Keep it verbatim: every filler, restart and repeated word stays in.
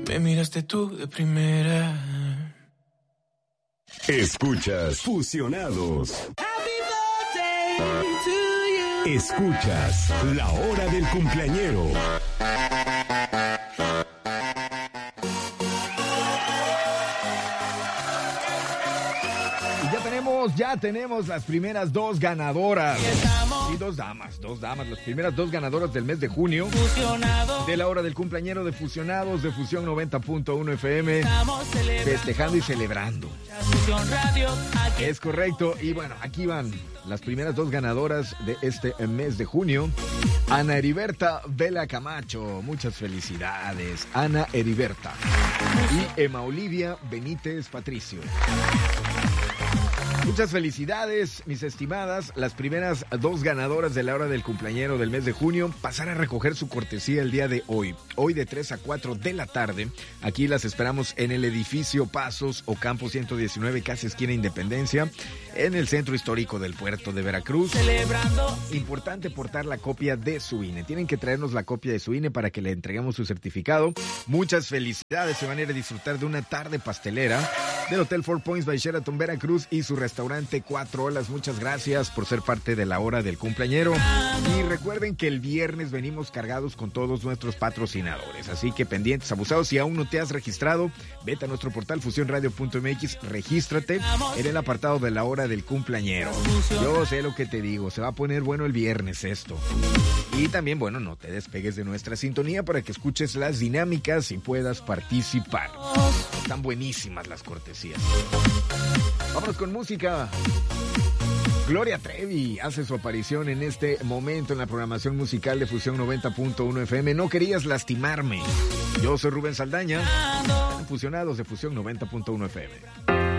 Me miraste tú de primera. Escuchas Fusionados. Escuchas La Hora del Cumpleañero. Y ya tenemos, ya tenemos las primeras dos ganadoras. Y dos damas, dos damas, las primeras dos ganadoras del mes de junio. De La Hora del Cumpleañero de Fusionados, de Fusión noventa punto uno F M. Festejando y celebrando. Es correcto. Y bueno, aquí van las primeras dos ganadoras de este mes de junio. Ana Heriberta Vela Camacho. Muchas felicidades, Ana Heriberta. Y Emma Olivia Benítez Patricio. Muchas felicidades, mis estimadas. Las primeras dos ganadoras de La Hora del Cumpleañero del mes de junio pasar a recoger su cortesía el día de hoy. Hoy de tres a cuatro de la tarde. Aquí las esperamos en el edificio Pasos Ocampo ciento diecinueve, casi esquina Independencia, en el centro histórico del puerto de Veracruz. Celebrando. Importante portar la copia de su I N E. Tienen que traernos la copia de su I N E para que le entreguemos su certificado. Muchas felicidades. Se van a ir a disfrutar de una tarde pastelera del Hotel Four Points by Sheraton Veracruz y su restaurante Cuatro Olas. Muchas gracias por ser parte de La Hora del Cumpleañero. Y recuerden que el viernes venimos cargados con todos nuestros patrocinadores. Así que pendientes, abusados. Si aún no te has registrado, vete a nuestro portal fusión radio punto m x, regístrate en el apartado de La Hora del Cumpleañero. Yo sé lo que te digo, se va a poner bueno el viernes esto. Y también, bueno, no te despegues de nuestra sintonía para que escuches las dinámicas y puedas participar. Están buenísimas las cortesías. Vámonos con música. Gloria Trevi hace su aparición en este momento en la programación musical de Fusión noventa punto uno F M. No querías lastimarme. Yo soy Rubén Saldaña. Fusionados de Fusión noventa punto uno F M.